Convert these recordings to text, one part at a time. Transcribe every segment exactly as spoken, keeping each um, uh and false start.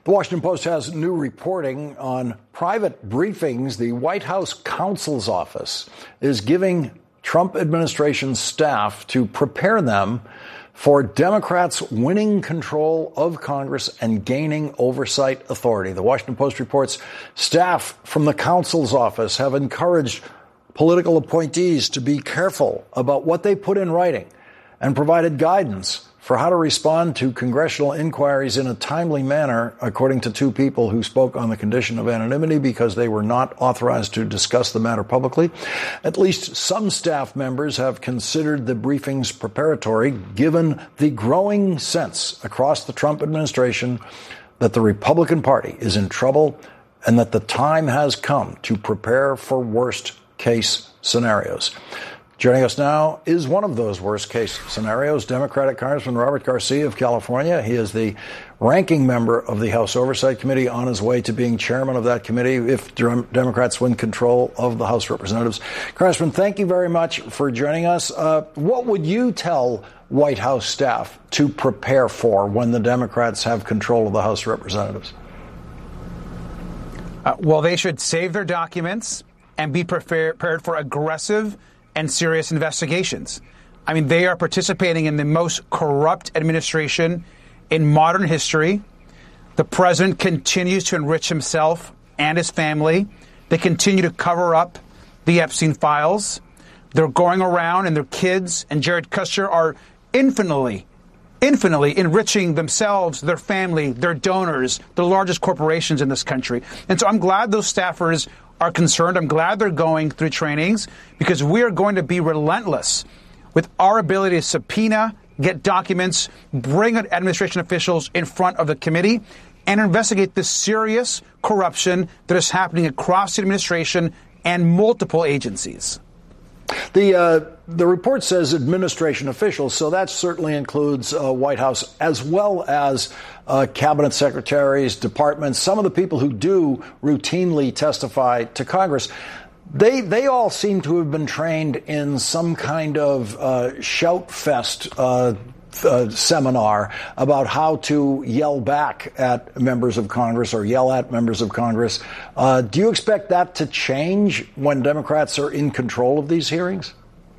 The Washington Post has new reporting on private briefings. The White House counsel's office is giving Trump administration staff to prepare them for Democrats winning control of Congress and gaining oversight authority. The Washington Post reports staff from the counsel's office have encouraged political appointees to be careful about what they put in writing and provided guidance for how to respond to congressional inquiries in a timely manner, according to two people who spoke on the condition of anonymity because they were not authorized to discuss the matter publicly. At least some staff members have considered the briefings preparatory, given the growing sense across the Trump administration that the Republican Party is in trouble and that the time has come to prepare for worst-case scenarios. Joining us now is one of those worst-case scenarios, Democratic Congressman Robert Garcia of California. He is the ranking member of the House Oversight Committee, on his way to being chairman of that committee if Democrats win control of the House of Representatives. Congressman, thank you very much for joining us. Uh, what would you tell White House staff to prepare for when the Democrats have control of the House of Representatives? Uh, well, they should save their documents and be prepared for aggressive and serious investigations. I mean, they are participating in the most corrupt administration in modern history. The president continues to enrich himself and his family. They continue to cover up the Epstein files. They're going around, and their kids and Jared Kushner are infinitely, infinitely enriching themselves, their family, their donors, the largest corporations in this country. And so I'm glad those staffers are concerned. I'm glad they're going through trainings, because we are going to be relentless with our ability to subpoena, get documents, bring administration officials in front of the committee, and investigate the serious corruption that is happening across the administration and multiple agencies. The uh, the report says administration officials, so that certainly includes uh, White House as well as uh, cabinet secretaries, departments, some of the people who do routinely testify to Congress. They they all seem to have been trained in some kind of uh, shout fest uh, uh, seminar about how to yell back at members of Congress or yell at members of Congress. Uh, do you expect that to change when Democrats are in control of these hearings?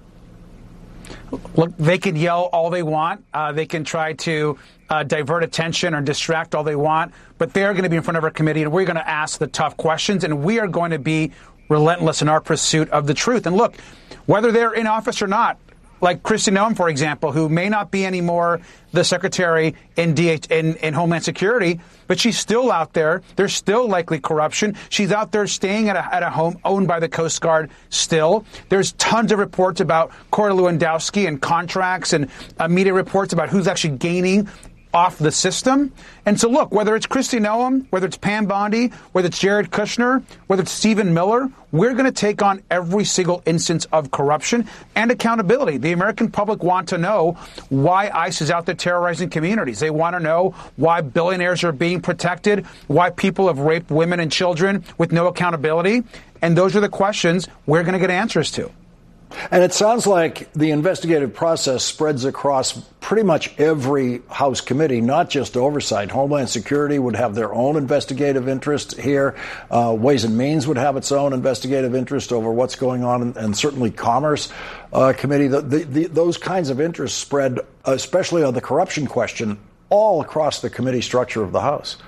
Look, they can yell all they want. Uh, they can try to uh, divert attention or distract all they want. But they're going to be in front of our committee, and we're going to ask the tough questions, and we are going to be relentless in our pursuit of the truth. And look, whether they're in office or not, like Kristi Noem, for example, who may not be anymore the secretary in, D H, in, in Homeland Security, but she's still out there. There's still likely corruption. She's out there staying at a, at a home owned by the Coast Guard still. There's tons of reports about Corey Lewandowski and contracts, and uh, media reports about who's actually gaining off the system. And so, look, whether it's Kristi Noem, whether it's Pam Bondi, whether it's Jared Kushner, whether it's Stephen Miller, we're going to take on every single instance of corruption and accountability. The American public want to know why ICE is out there terrorizing communities. They want to know why billionaires are being protected, why people have raped women and children with no accountability. And those are the questions we're going to get answers to. And it sounds like the investigative process spreads across pretty much every House committee, not just oversight. Homeland Security would have their own investigative interest here. Uh, Ways and Means would have its own investigative interest over what's going on, and, and certainly Commerce uh, Committee. The, the, the, those kinds of interests spread, especially on the corruption question, all across the committee structure of the House.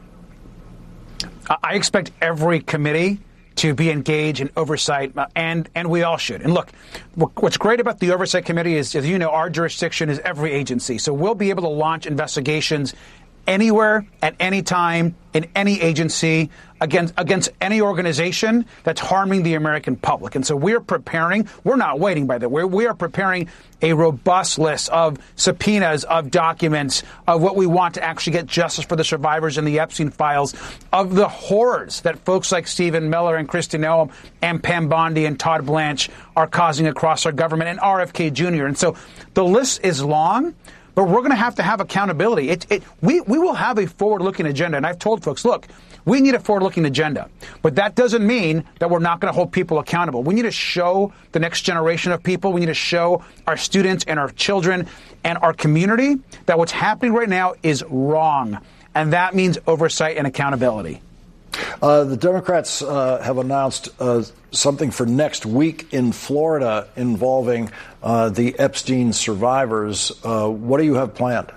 I expect every committee to be engaged in oversight, uh, and and we all should. And look, what's great about the Oversight Committee is, as you know, our jurisdiction is every agency. So we'll be able to launch investigations anywhere, at any time, in any agency, against against any organization that's harming the American public. And so we're preparing, we're not waiting, by the way, we are preparing a robust list of subpoenas, of documents, of what we want to actually get justice for the survivors in the Epstein files, of the horrors that folks like Stephen Miller and Kristi Noem and Pam Bondi and Todd Blanche are causing across our government, and R F K Junior And so the list is long, but we're going to have to have accountability. It, it, we, we will have a forward-looking agenda. And I've told folks, look, we need a forward-looking agenda. But that doesn't mean that we're not going to hold people accountable. We need to show the next generation of people, we need to show our students and our children and our community that what's happening right now is wrong. and that means oversight and accountability. Uh, the Democrats uh, have announced uh, something for next week in Florida involving uh, the Epstein survivors. Uh, what do you have planned?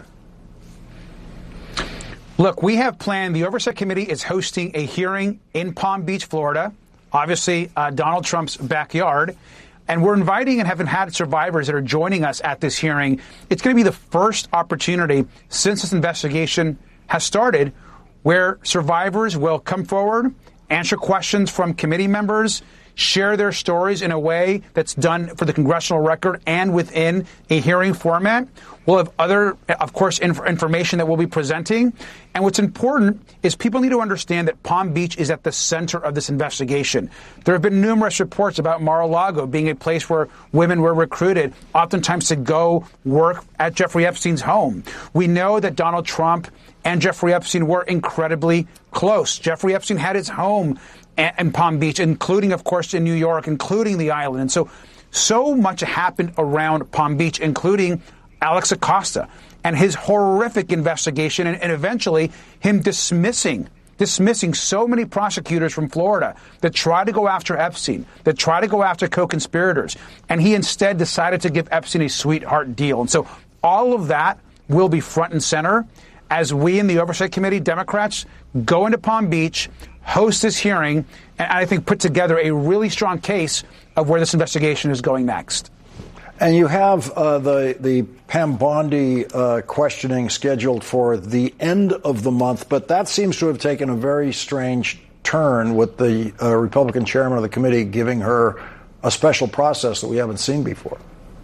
Look, we have planned, the Oversight Committee is hosting a hearing in Palm Beach, Florida, obviously uh, Donald Trump's backyard. And we're inviting and have had survivors that are joining us at this hearing. It's going to be the first opportunity since this investigation has started where survivors will come forward, answer questions from committee members, share their stories in a way that's done for the congressional record and within a hearing format. We'll have other, of course, inf- information that we'll be presenting. And what's important is people need to understand that Palm Beach is at the center of this investigation. There have been numerous reports about Mar-a-Lago being a place where women were recruited, oftentimes to go work at Jeffrey Epstein's home. We know that Donald Trump and Jeffrey Epstein were incredibly close. Jeffrey Epstein had his home in Palm Beach, including, of course, in New York, including the island. And so, so much happened around Palm Beach, including Alex Acosta and his horrific investigation and, and eventually him dismissing, dismissing so many prosecutors from Florida that tried to go after Epstein, that tried to go after co-conspirators. And he instead decided to give Epstein a sweetheart deal. And so all of that will be front and center as we in the Oversight Committee, Democrats, go into Palm Beach, host this hearing, and I think put together a really strong case of where this investigation is going next. And you have uh, the the Pam Bondi uh, questioning scheduled for the end of the month, but that seems to have taken a very strange turn with the uh, Republican chairman of the committee giving her a special process that we haven't seen before.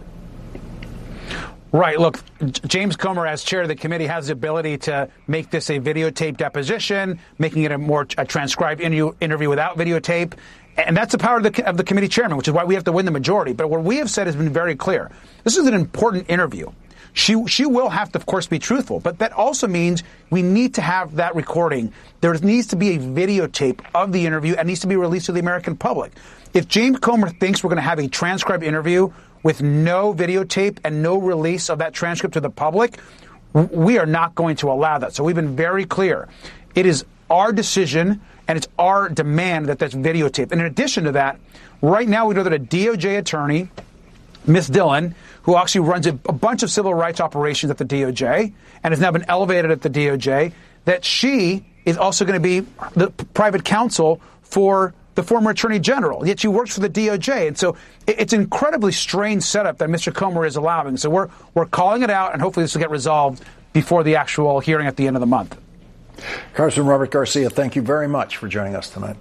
Right. Look, James Comer, as chair of the committee, has the ability to make this a videotape deposition, making it a more a transcribed interview, interview without videotape. And that's the power of the, of the committee chairman, which is why we have to win the majority. But what we have said has been very clear. This is an important interview. She she will have to, of course, be truthful. But that also means we need to have that recording. There needs to be a videotape of the interview and needs to be released to the American public. If James Comer thinks we're going to have a transcribed interview with no videotape and no release of that transcript to the public, we are not going to allow that. So we've been very clear. It is our decision and it's our demand that that's videotaped. And in addition to that, right now we know that a D O J attorney, Miss Dillon, who actually runs a, a bunch of civil rights operations at the D O J and has now been elevated at the D O J, that she is also going to be the private counsel for the former attorney general, yet she works for the D O J. And so it's an incredibly strange setup that Mister Comer is allowing. So we're we're calling it out, and hopefully this will get resolved before the actual hearing at the end of the month. Congressman Robert Garcia, thank you very much for joining us tonight.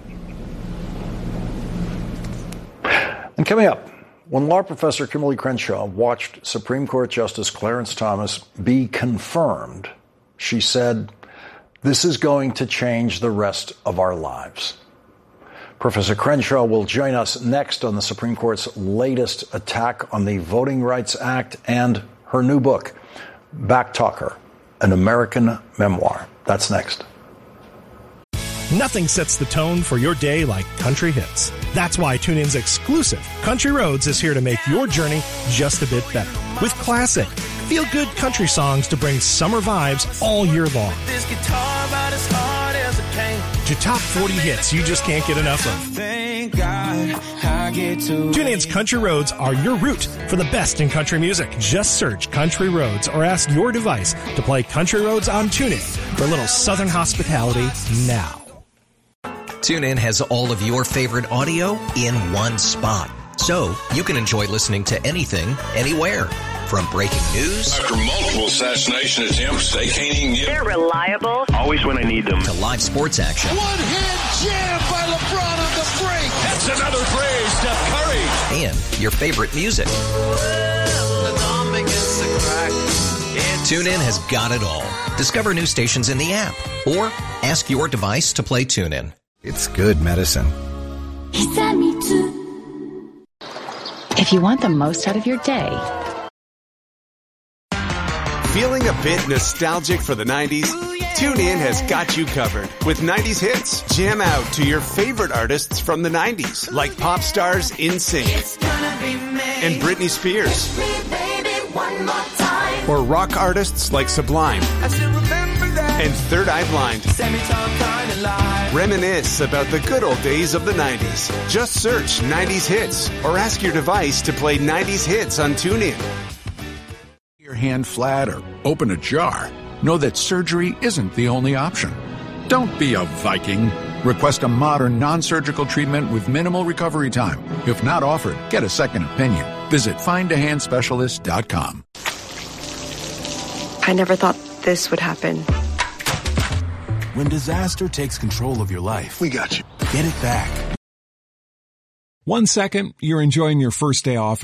And coming up, when law professor Kimberly Crenshaw watched Supreme Court Justice Clarence Thomas be confirmed, she said, "This is going to change the rest of our lives." Professor Crenshaw will join us next on the Supreme Court's latest attack on the Voting Rights Act and her new book, Backtalker, an American Memoir. That's next. Nothing sets the tone for your day like country hits. That's why TuneIn's exclusive Country Roads is here to make your journey just a bit better. With classic, feel-good country songs to bring summer vibes all year long. This guitar about as hard as it can. To top forty hits you just can't get enough of. Thank God I get to TuneIn's Country Roads are your route for the best in country music. Just search Country Roads or ask your device to play Country Roads on TuneIn for a little Southern hospitality now. TuneIn has all of your favorite audio in one spot, so you can enjoy listening to anything, anywhere. From breaking news after multiple assassination attempts, they can't even get. They're reliable. Always when I need them. To live sports action. One hand jam by LeBron on the break. That's another three, Steph Curry. And your favorite music. TuneIn has got it all. Discover new stations in the app or ask your device to play TuneIn. It's good medicine. If you want the most out of your day. Feeling a bit nostalgic for the nineties? TuneIn has got you covered with nineties hits. Jam out to your favorite artists from the nineties, like pop stars NSYNC and Britney Spears, or rock artists like Sublime and Third Eye Blind. Reminisce about the good old days of the nineties. Just search nineties Hits or ask your device to play nineties Hits on TuneIn. Your hand flat or open a jar. Know that surgery isn't the only option. Don't be a Viking. Request a modern, non-surgical treatment with minimal recovery time. If not offered, get a second opinion. Visit find a hand specialist dot com. I never thought this would happen. When disaster takes control of your life, we got you. Get it back. One second, you're enjoying your first day off